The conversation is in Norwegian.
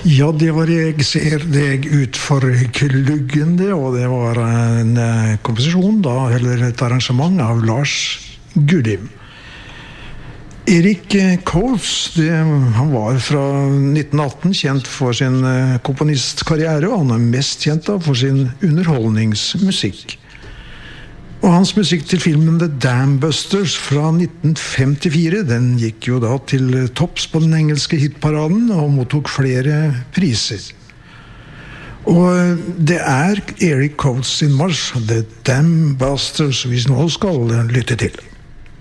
Ja, det var Jeg ser deg ut for kluggen, det, og det var en komposisjon da, eller et arrangement av Lars Gullim. Erik Coates, han var fra 1918 kjent for sin komponistkarriere, og han mest kjent da for sin underholdningsmusikk. Og hans musikk til filmen The Dam Busters fra 1954, den gikk jo da til topps på den engelske hitparaden og mottok flere priser. Og det Erik Coates sin marsj, The Dam Busters, vi nå skal lytte til.